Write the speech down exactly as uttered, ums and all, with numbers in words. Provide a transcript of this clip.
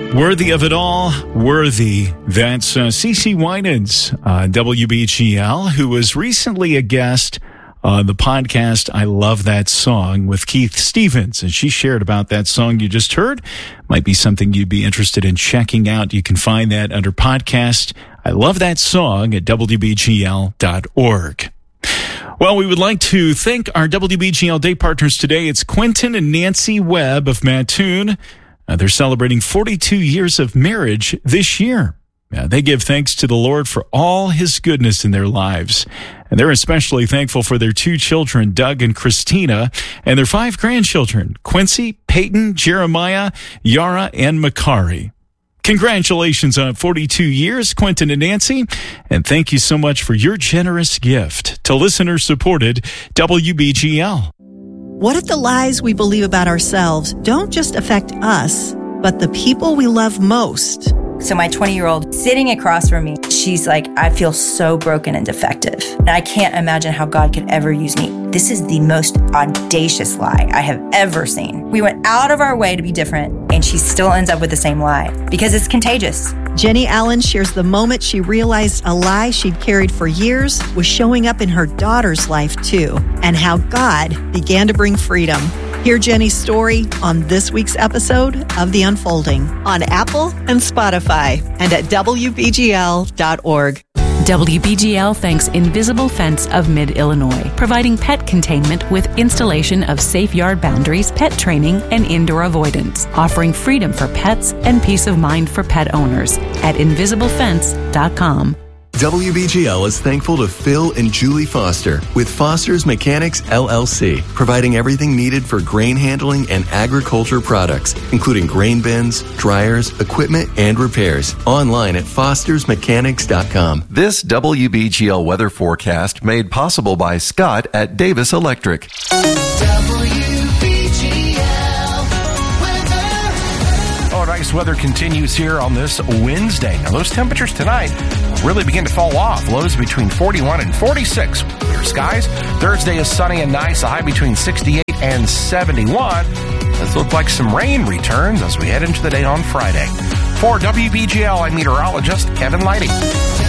Worthy of it all, worthy. That's uh, CeCe Winans, uh, W B G L, who was recently a guest on the podcast I Love That Song with Keith Stevens. And she shared about that song you just heard. Might be something you'd be interested in checking out. You can find that under podcast I Love That Song at W B G L dot org. Well, we would like to thank our W B G L Day partners today. It's Quentin and Nancy Webb of Mattoon. Uh, they're celebrating forty-two years of marriage this year. Uh, they give thanks to the Lord for all his goodness in their lives. And they're especially thankful for their two children, Doug and Christina, and their five grandchildren, Quincy, Peyton, Jeremiah, Yara, and Makari. Congratulations on forty-two years, Quentin and Nancy, and thank you so much for your generous gift to listener-supported W B G L. What if the lies we believe about ourselves don't just affect us, but the people we love most? So my twenty-year-old sitting across from me, she's like, I feel so broken and defective. And I can't imagine how God could ever use me. This is the most audacious lie I have ever seen. We went out of our way to be different, and she still ends up with the same lie because it's contagious. Jenny Allen shares the moment she realized a lie she'd carried for years was showing up in her daughter's life too, and how God began to bring freedom. Hear Jenny's story on this week's episode of The Unfolding on Apple and Spotify and at W B G L dot org. W B G L thanks Invisible Fence of Mid-Illinois, providing pet containment with installation of safe yard boundaries, pet training, and indoor avoidance, offering freedom for pets and peace of mind for pet owners at invisible fence dot com. W B G L is thankful to Phil and Julie Foster with Foster's Mechanics, L L C, providing everything needed for grain handling and agriculture products, including grain bins, dryers, equipment, and repairs. Online at fosters mechanics dot com. This W B G L weather forecast made possible by Scott at Davis Electric. Nice weather continues here on this Wednesday. Now, those temperatures tonight really begin to fall off. Lows between forty-one and forty-six. Clear skies. Thursday is sunny and nice. A high between sixty-eight and seventy-one. Let's look like some rain returns as we head into the day on Friday. For W B G L, I'm meteorologist Kevin Lighting.